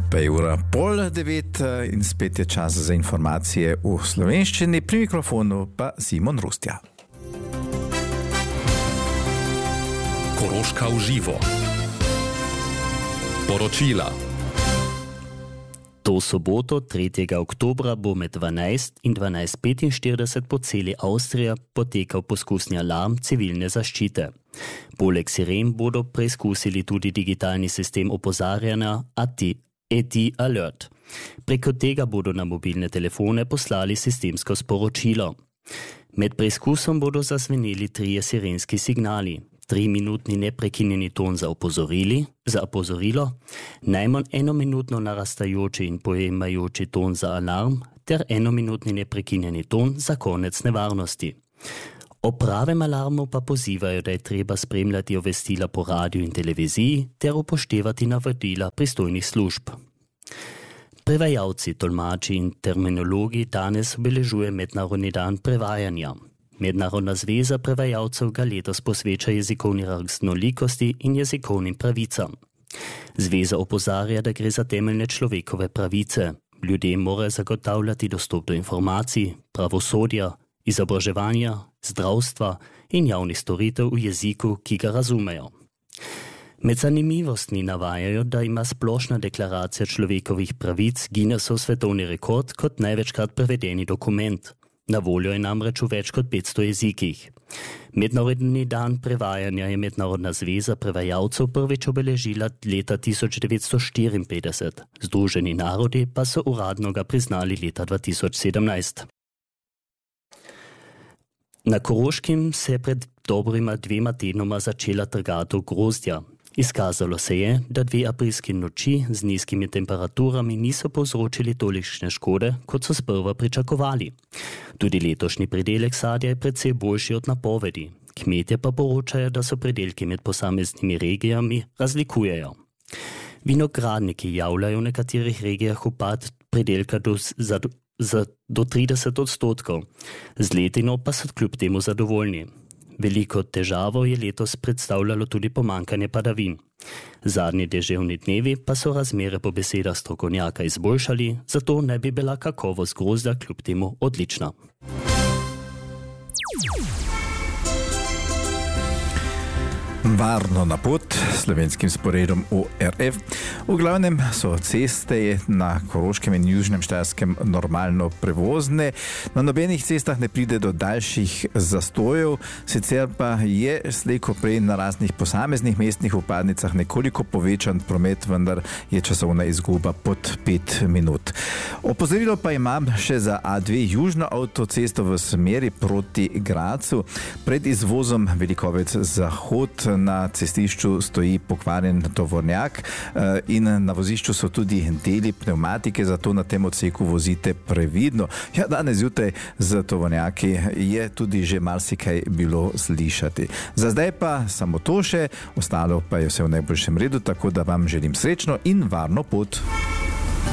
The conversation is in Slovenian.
Pa je ura 8:30 in spet je čas za informacije v slovenščini. Pri mikrofonu pa Simon Rustja. Koroška v živo. Poročila. To soboto, 3. oktobra, bo med 12 in 12:45 po celi Avstriji potekal poskusni alarm civilne zaščite. Poleg siren bodo preizkusili tudi digitalni sistem opozarjanja AT Alert. Preko tega bodo na mobilne telefone poslali sistemsko sporočilo. Med preizkusom bodo zazveneli 3 sirenski signali. 3-minutni neprekinjeni ton za opozorilo, najmanj 1-minutno narastajoči in pojemajoči ton za alarm ter 1-minutni neprekinjeni ton za konec nevarnosti. O pravem alarmu pa pozivajo, da je treba spremljati obvestila po radiju in televiziji ter upoštevati navodila pristojnih služb. Prevajalci, tolmači in terminologi danes obeležuje Mednarodni dan prevajanja. Mednarodna zveza prevajalcev ga letos posveča jezikovni raznolikosti in jezikovnim pravicam. Zveza opozarja, da gre za temeljne človekove pravice. Ljudem morajo zagotavljati dostop do informacij, pravosodja, izobraževanja, zdravstva in javnih storitev v jeziku, ki ga razumejo. Med zanimivostmi navajajo, da ima splošna deklaracija človekovih pravic Guinnessov svetovni rekord kot največkrat prevedeni dokument. Na voljo je namreč v več kot 500 jezikih. Mednarodni dan prevajanja je Mednarodna zveza prevajalcev prvič obeležila leta 1954. Združeni narodi pa so uradno ga priznali leta 2017. Na Koroškem se je pred dobrima 2 tednoma začela trgatev grozdja. Izkazalo se je, da 2 aprilski noči z nizkimi temperaturami niso povzročili tolikšne škode, kot so sprva pričakovali. Tudi letošnji pridelek sadja je precej boljši od napovedi. Kmetje pa poročajo, da so pridelki med posameznimi regijami razlikujejo. Vinogradniki javljajo v nekaterih regijah upad pridelka do 30%. Z letino pa so kljub temu zadovoljni. Veliko težavo je letos predstavljalo tudi pomankanje padavin. Zadnji deževni dnevi pa so razmere po besedah strokovnjaka izboljšali, zato ne bi bila kakovost grozdja kljub temu odlična. Varno na pot slovenskim sporedom ORF. V glavnem so ceste na Koroškem in Južnem Štajerskem normalno prevozne. Na nobenih cestah ne pride do daljših zastojev, sicer pa je slej ko prej na raznih posameznih mestnih vpadnicah nekoliko povečan promet, vendar je časovna izguba pod 5 minut. Opozorilo pa imam še za A2 južno avtocesto v smeri proti Gradcu. Pred izvozom Velikovec Zahod na cestišču stoji pokvarjen tovornjak in na vozišču so tudi deli pnevmatike, zato na tem odseku vozite previdno. Ja, danes zjutraj z tovornjaki je tudi že marsikaj bilo slišati. Za zdaj pa samo to še, ostalo pa je vse v najboljšem redu, tako da vam želim srečno in varno pot.